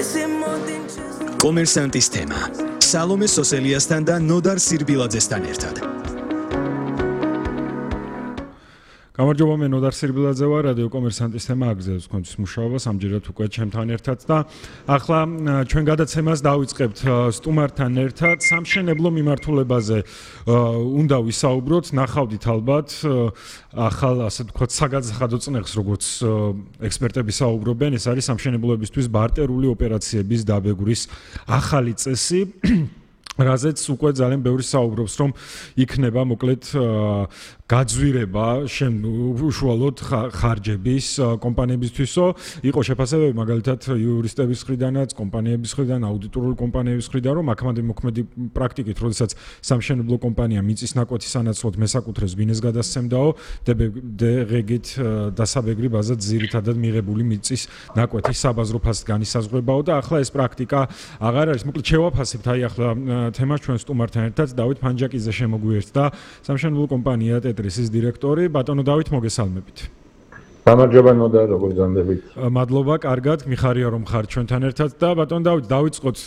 კომერსანტის თემა სალომე სოსელიასთან და ნოდარ სირბილაძესთან ერთად. გამარჯობა, მე ნოდარ სირბილაძე ვარ, რადიო კომერსანტის თემა აგრძელებს თქვენთვის მუშაობას, ამჯერად უკვე ჩემთან ერთად და ახლა ჩვენ გადაცემას დავიწყებთ სტუმართან ერთად. სამშენებლო მიმართულებაზე უნდა ვისაუბროთ, ნახავდით ალბათ ახალ, ასე ვთქვათ, საგადახადო წნეხს, როგორც ექსპერტები საუბრობენ, ეს არის სამშენებლოებისთვის ბარტერული ოპერაციების დაბეგვრის ახალი წესი. რაზეც უკვე ძალიან ბევრი საუბრობს, რომ იქნება მოკლედ გაძვირება უშუალოდ ხარჯების კომპანიებისთვისო, იყო შეფასებები მაგალითად იურისტების მხრიდანაც, კომპანიების მხრიდან, აუდიტორული კომპანიების მხრიდან, რომ აქამდე მოქმედი პრაქტიკით, როდესაც სამშენებლო კომპანია მიწის ნაკვეთის სანაცვლოდ მესაკუთრეს ბინეს გადასცემდაო, დეგეგით დასაბეგრი ბაზად ძირითადად მიღებული მიწის ნაკვეთის საბაზრო ფასით განისაზღვრებაო და ახლა ეს პრაქტიკა აღარ არის. მოკლედ შევაფასებთ აი ახლა თემას ჩვენ სტუმართან ერთად დავით ფანჯაკიძე შემოგვიერთდა, სამშენებლო კომპანია ტეტრისის დირექტორი. ბატონო დავით, მოგესალმებით. გამარჯობა ნოდარ, როგორ გრძანდებით? მადლობა, კარგად, მიხარია რომ ხარ ჩვენთან ერთად და ბატონო დავით, დავიწყოთ